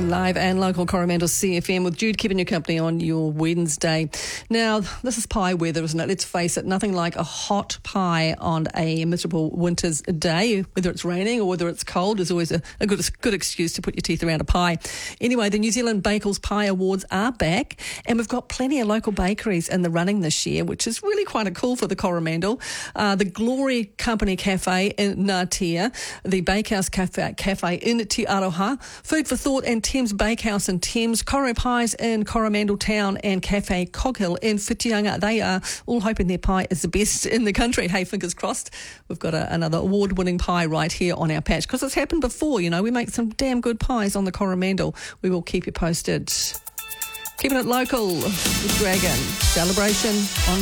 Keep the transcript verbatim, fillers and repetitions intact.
Live and local Coromandel C F M with Jude keeping you company on your Wednesday. Now, this is pie weather, isn't it? Let's face it, nothing like a hot pie on a miserable winter's day. Whether it's raining or whether it's cold is always a, a good good excuse to put your teeth around a pie. Anyway, the New Zealand Bakers Pie Awards are back, and we've got plenty of local bakeries in the running this year, which is really quite a cool for the Coromandel. Uh, the Glory Company Cafe in Ngatea, the Bakehouse Cafe, Cafe in Te Aroha, Food for Thought and Thames Bakehouse in Thames, Coro Pies in Coromandel Town, and Cafe Coghill in Whitianga. They are all hoping their pie is the best in the country. Hey, fingers crossed. We've got a, another award-winning pie right here on our patch, because it's happened before, you know. We make some damn good pies on the Coromandel. We will keep you posted. Keeping it local with Dragon. Celebration on